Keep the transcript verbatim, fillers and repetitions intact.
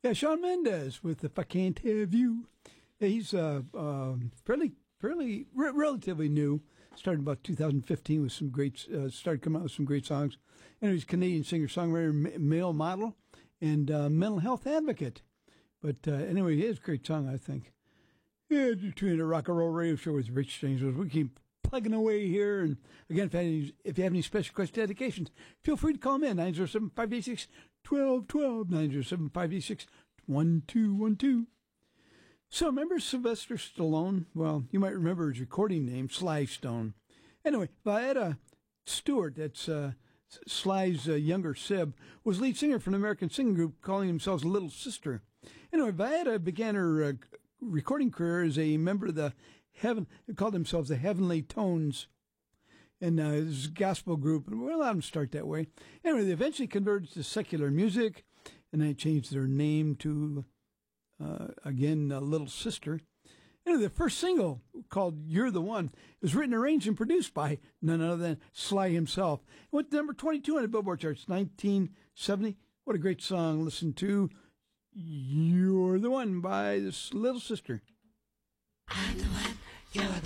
Yeah, Shawn Mendes with If I Can't Have You. Yeah, he's uh, uh, fairly, fairly, re- relatively new. Started about two thousand fifteen with some great, uh, started coming out with some great songs. And he's a Canadian singer-songwriter, male model, and uh, mental health advocate. But uh, anyway, he has a great song, I think. Yeah, between the Rock and Roll Radio Show with Rich Strangers, we keep plugging away here. And again, if you have any, if you have any special question dedications, feel free to call me in nine zero seven, five eight six, one two one two, nine zero seven, five eight six, one two one two. So remember Sylvester Stallone? Well, you might remember his recording name, Sly Stone. Anyway, Vieta Stewart, that's uh, Sly's uh, younger sib, was lead singer for an American singing group calling themselves Little Sister. Anyway, Vieta began her uh, recording career as a member of the Heaven, they called themselves the Heavenly Tones. And uh, this is a gospel group, and we allowed them to start that way. Anyway, they eventually converted to secular music, and they changed their name to, uh, again, uh, Little Sister. Anyway, the first single, called You're the One, was written, arranged, and produced by none other than Sly himself. It went to number twenty-two on the Billboard charts, nineteen seventy. What a great song. Listen to You're the One by this Little Sister. I'm the one, you're the